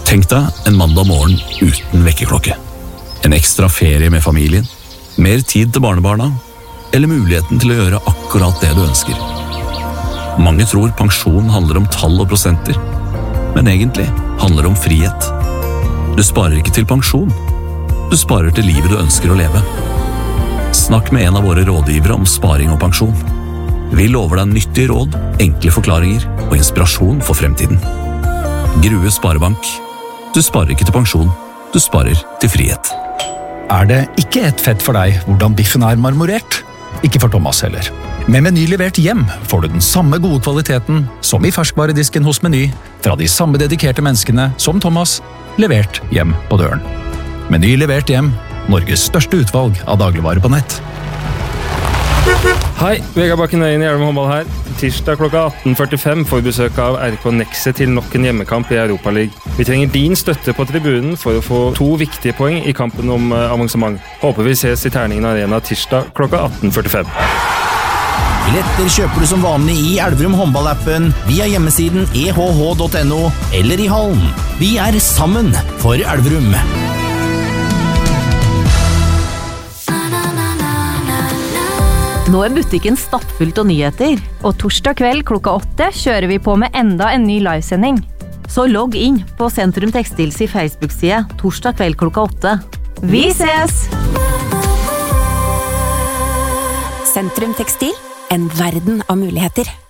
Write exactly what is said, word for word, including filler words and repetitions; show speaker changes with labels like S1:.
S1: Tenk deg en mandag morgen uten vekkerklokke. En ekstra ferie med familien, mer tid til barnebarna, eller muligheten til å gjøre akkurat det du ønsker. Mange tror pensjon handler om tall og prosenter, men egentlig handler det om frihet. Du sparer ikke til pensjon, du sparer til livet du ønsker å leve. Snakk med en av våre rådgivere om sparing og pensjon. Vi lover deg nyttige råd, enkle forklaringer og inspirasjon for fremtiden. Grue Sparebank. Du sparer ikke til pensjon, du sparer til frihet.
S2: Er det ikke et fett for deg hvordan biffen er marmorert? Ikke for Thomas heller. Med Meny levert hjem får du den samme gode kvaliteten som i ferskvaredisken hos Meny, fra de samme dedikerte menneskene som Thomas, levert hjem på døren. Meny levert hjem, Norges største utvalg av dagligvarer på nett.
S3: Hei, Vegard Bakken Øyen i Elverum håndball her. Tirsdag klokka atten førtifem får besøk av R K Nexe til nok en hjemmekamp i Europaliga. Vi trenger din støtte på tribunen for å få to viktige poeng i kampen om avansement. Håper vi ses i Terningen Arena tirsdag klokka atten førtifem.
S4: Billetter kjøper du som vanlig i Elverum håndballappen, via hjemmesiden e h h punktum n o eller i hallen. Vi er sammen for Elverum.
S5: Nå er butikken stappfullt av nyheter, og torsdag kveld klokka åtte kjører vi på med enda en ny livesending. Så logg inn på Sentrum Tekstils i Facebook-side torsdag kveld klokka åtte. Vi ses!
S6: Sentrum Tekstil, en verden av muligheter.